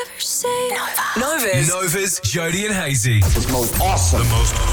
ever say Nova's Jody and Hazy. The most awesome.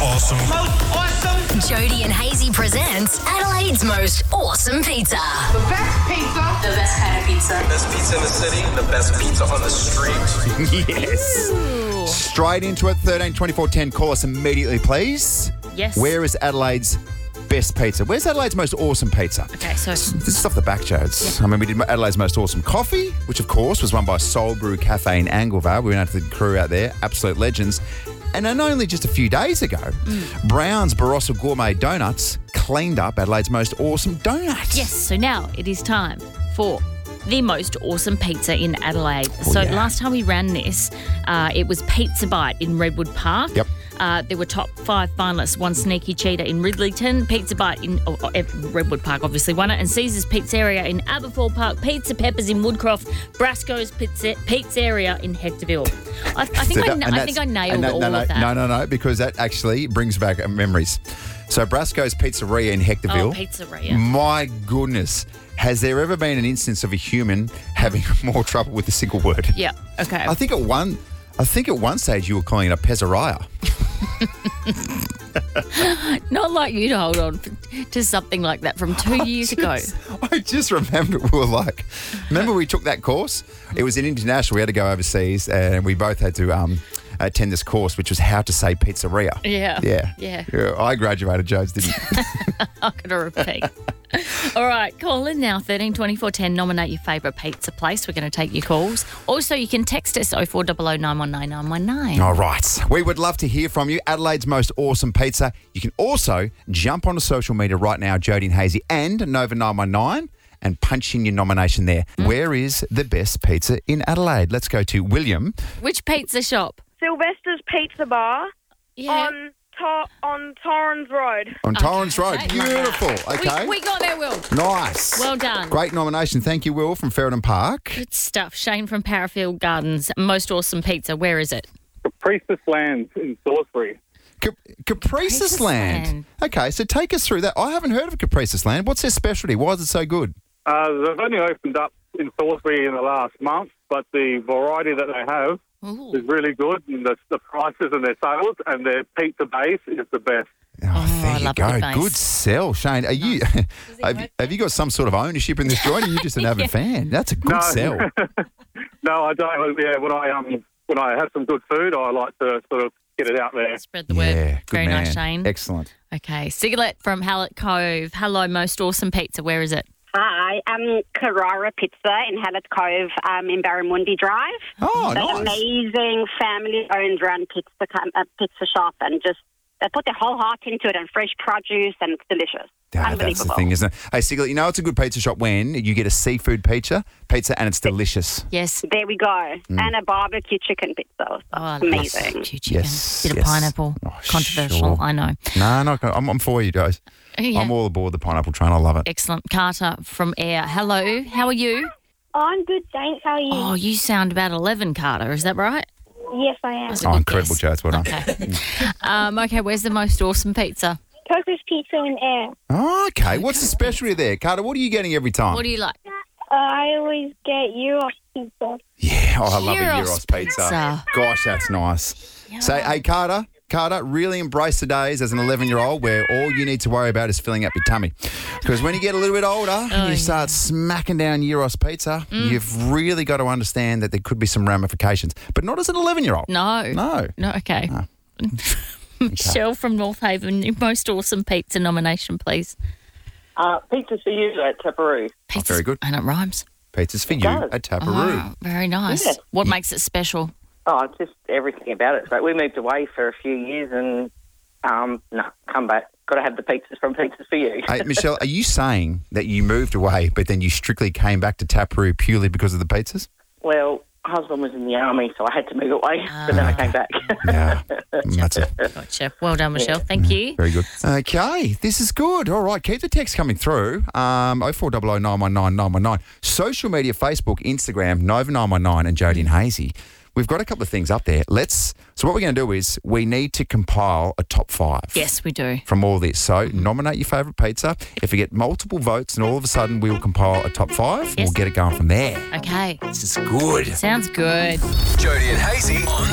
Jody and Hazy presents Adelaide's most awesome pizza. The best pizza. The best kind of pizza. Best pizza in the city, the best pizza on the street. Yes. Straight into it, 13 24 10. Call us immediately, please. Yes. Where is Adelaide's best pizza? Where's Adelaide's most awesome pizza? Okay, so This is off the back, Jodes. I mean, we did Adelaide's most awesome coffee, which, of course, was won by Soul Brew Cafe in Anglevale. We went out to the crew out there, absolute legends. And then only just a few days ago, Brown's Barossa Gourmet Donuts cleaned up Adelaide's most awesome donut. yes, so now it is time for the most awesome pizza in Adelaide. So yeah. last time we ran this, it was Pizza Bite in Redwood Park. Yep. There were top 5 finalists. One Sneaky Cheetah in Ridleyton, Pizza Bite in Redwood Park obviously won it, and Caesar's Pizzeria in Aberfoyle Park, Pizza Peppers in Woodcroft, Brasco's Pizzeria in Hectorville. I think I nailed all of that. No, because that actually brings back memories. So Brasco's Pizzeria in Hectorville. Oh, Pizzeria. My goodness. Has there ever been an instance of a human having more trouble with a single word? Yeah, okay. I think at one stage you were calling it a pizzeria. Not like you to hold on to something like that from 2 years ago. I just remember remember we took that course? It was in international. We had to go overseas and we both had to attend this course, which was how to say pizzeria. Yeah. I graduated, Jodes didn't. I'm going to repeat. All right, call in now, 13 24 10. Nominate your favourite pizza place. We're going to take your calls. Also, you can text us 0400 919 919. All right. We would love to hear from you. Adelaide's most awesome pizza. You can also jump onto social media right now, Jody and Hazy and Nova 919, and punch in your nomination there. Where is the best pizza in Adelaide? Let's go to William. Which pizza shop? Sylvester's Pizza Bar on Torrens Road. On Torrens Road. Beautiful. Okay. We got there, Will. Nice. Well done. Great nomination. Thank you, Will, from Ferryden Park. Good stuff. Shane from Parafield Gardens. Most awesome pizza. Where is it? Caprices Land in Salisbury. Caprices Land. Okay, so take us through that. I haven't heard of Caprices Land. What's their specialty? Why is it so good? They've only opened up in Salisbury in the last month, but the variety that they have is really good, and the prices and their sales and their pizza base is the best. Oh, there I you love go. the base. Good sell, Shane. Are you? Have you got some sort of ownership in this joint? Or are you just an avid fan? That's a good sell. No, I don't. Yeah, when I have some good food, I like to sort of get it out there. Spread the word. Yeah, good Very man. nice, Shane. Excellent. Okay, Siglet from Hallett Cove. Hello, most awesome pizza. Where is it? Hi, Carrara Pizza in Hallett Cove in Barramundi Drive. Oh, They're nice. amazing family-owned run pizza shop, and just they put their whole heart into it, and fresh produce, and it's delicious. That's Unbelievable. the thing, isn't it? Hey, Siglet, you know it's a good pizza shop when you get a seafood pizza and it's delicious. Yes. There we go. And a barbecue chicken pizza. Amazing. Barbecue chicken. Yes, Bit of yes. pineapple. Oh, Controversial, sure. I know. No, I'm for you guys. Yeah. I'm all aboard the pineapple train. I love it. Excellent. Carter from Air. Hello, how are you? I'm good, thanks. How are you? Oh, you sound about 11, Carter. Is that right? Yes, I am. That's a Oh, good incredible, guess. Jodes. Well done. Okay, where's the most awesome pizza? Coco's Pizza in Air. Oh, okay. What's the specialty there? Carter, what are you getting every time? What do you like? I always get Euros Pizza. Yeah, I love a Gyros Euros pizza. pizza. Gosh, that's nice. Yeah. So, hey, Carter, really embrace the days as an 11-year-old where all you need to worry about is filling up your tummy. Because when you get a little bit older and you start smacking down Euros pizza, you've really got to understand that there could be some ramifications. But not as an 11-year-old. No, okay. No. Michelle from North Haven, your most awesome pizza nomination, please. Pizza's for you at Taparoo. Pizza, very good. And it rhymes. Pizza's for you does. at Taparoo. Oh, very nice. Yeah. What makes it special? Oh, it's just everything about it. But we moved away for a few years and, come back. Got to have the pizzas from Pizzas for You. Hey, Michelle, are you saying that you moved away but then you strictly came back to Taparoo purely because of the pizzas? Well, husband was in the army, so I had to move away, but then I came back. Yeah, that's it. Gotcha. Well done, Michelle. Thank you. Very good. Okay, this is good. All right, keep the text coming through. 0400 919 919. Social media, Facebook, Instagram, Nova 919 and Jody and Hazy. we've got a couple of things up there. So what we're going to do is we need to compile a top 5. Yes, we do. From all this. So nominate your favourite pizza. If we get multiple votes and all of a sudden we will compile a top 5, we'll get it going from there. Okay. This is good. Sounds good. Jody and Hazy on